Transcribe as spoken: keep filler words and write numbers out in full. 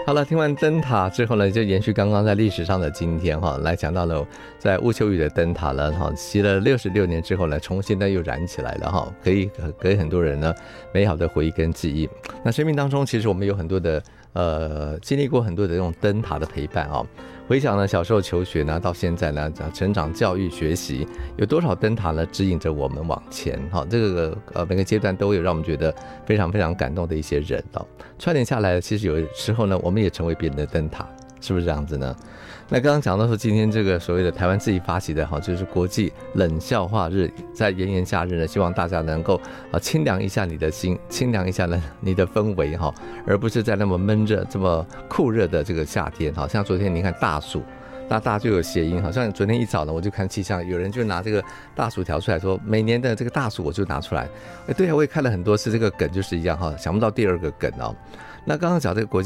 好了，听完灯塔之后呢，就延续刚刚在历史上的今天哈，来讲到了在乌丘语的灯塔了哈，熄了六十六年之后呢，重新呢又燃起来了哈，可以给很多人呢美好的回忆跟记忆。那生命当中，其实我们有很多的呃经历过很多的这种灯塔的陪伴啊。回想呢，小时候求学呢，到现在呢，成长、教育、学习，有多少灯塔呢指引着我们往前？哈，这个呃每个阶段都有让我们觉得非常非常感动的一些人哦。串联下来，其实有时候呢，我们也成为别人的灯塔，是不是这样子呢？那刚刚讲到说，今天这个所谓的台湾自己发起的哈，就是国际冷笑话日，在炎炎夏日呢，希望大家能够啊清凉一下你的心，清凉一下呢你的氛围哈，而不是在那么闷热、这么酷热的这个夏天。好像昨天你看大暑，那大就有谐音，好像昨天一早呢，我就看气象，有人就拿这个大暑条出来说，每年的这个大暑我就拿出来。哎，对啊，我也看了很多次，这个梗就是一样哈，想不到第二个梗哦。那刚刚讲这个国际